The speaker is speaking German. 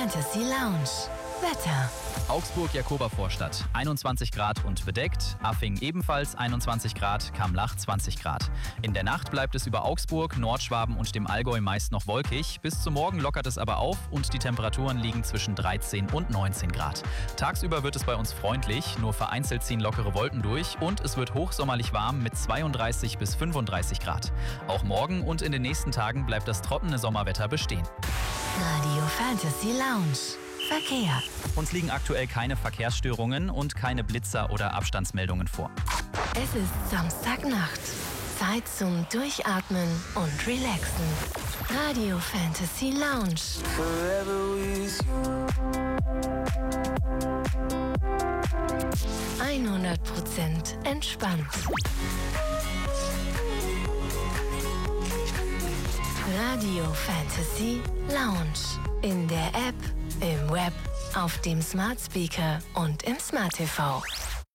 Fantasy Lounge. Wetter. Augsburg-Jakober-Vorstadt 21 Grad und bedeckt, Affing ebenfalls 21 Grad, Kamlach 20 Grad. In der Nacht bleibt es über Augsburg, Nordschwaben und dem Allgäu meist noch wolkig. Bis zum Morgen lockert es aber auf und die Temperaturen liegen zwischen 13 und 19 Grad. Tagsüber wird es bei uns freundlich, nur vereinzelt ziehen lockere Wolken durch und es wird hochsommerlich warm mit 32 bis 35 Grad. Auch morgen und in den nächsten Tagen bleibt das trockene Sommerwetter bestehen. Radio Fantasy Lounge. Verkehr. Uns liegen aktuell keine Verkehrsstörungen und keine Blitzer oder Abstandsmeldungen vor. Es ist Samstagnacht. Zeit zum Durchatmen und Relaxen. Radio Fantasy Lounge. Forever with you. 100% entspannt. Radio Fantasy Lounge. In der App, im Web, auf dem Smart Speaker und im Smart TV.